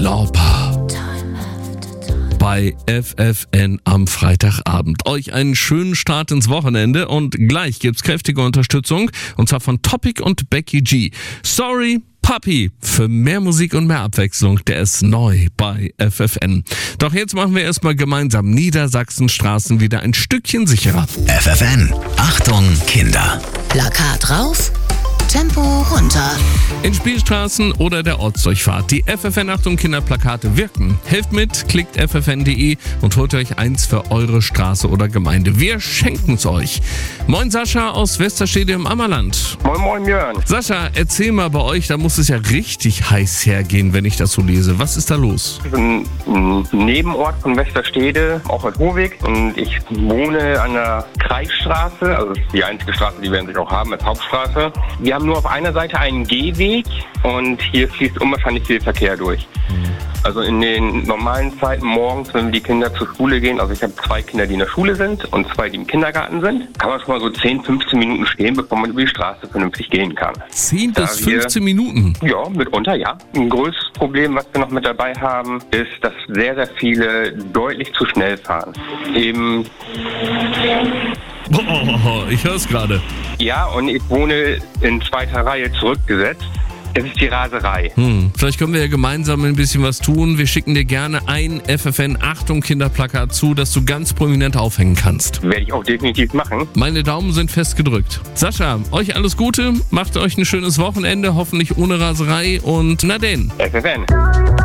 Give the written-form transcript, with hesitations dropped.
Lauper bei FFN am Freitagabend. Euch einen schönen Start ins Wochenende und gleich gibt's kräftige Unterstützung und zwar von Topic und Becky G. Sorry, Papi, für mehr Musik und mehr Abwechslung, der ist neu bei FFN. Doch jetzt machen wir erstmal gemeinsam Niedersachsenstraßen wieder ein Stückchen sicherer. FFN, Achtung Kinder. Plakat rauf, Tempo runter. In Spielstraßen oder der Ortsdurchfahrt. Die FFN Achtung Kinderplakate wirken. Helft mit, klickt ffn.de und holt euch eins für eure Straße oder Gemeinde. Wir schenken's euch. Moin Sascha aus Westerstede im Ammerland. Moin moin Jörn. Sascha, erzähl mal bei euch, da muss es ja richtig heiß hergehen, wenn ich das so lese. Was ist da los? Ich bin ein Nebenort von Westerstede, auch als Hohweg. Und ich wohne an der Kreisstraße, also das ist die einzige Straße, die wir an sich auch haben, als Hauptstraße. Wir haben nur auf einer Seite einen Gehweg und hier fließt unwahrscheinlich viel Verkehr durch. Also in den normalen Zeiten morgens, wenn die Kinder zur Schule gehen, also ich habe 2 Kinder, die in der Schule sind und 2, die im Kindergarten sind, kann man schon mal so 10, 15 Minuten stehen, bevor man über die Straße vernünftig gehen kann. 10 bis 15 Minuten? Ja, mitunter ja. Ein größtes Problem, was wir noch mit dabei haben, ist, dass sehr, sehr viele deutlich zu schnell fahren. Eben... Oh, ich höre es gerade. Ja, und ich wohne in zweiter Reihe zurückgesetzt. Es ist die Raserei. Vielleicht können wir ja gemeinsam ein bisschen was tun. Wir schicken dir gerne ein FFN Achtung Kinderplakat zu, das du ganz prominent aufhängen kannst. Werde ich auch definitiv machen. Meine Daumen sind fest gedrückt. Sascha, euch alles Gute, macht euch ein schönes Wochenende, hoffentlich ohne Raserei und na denn. FFN.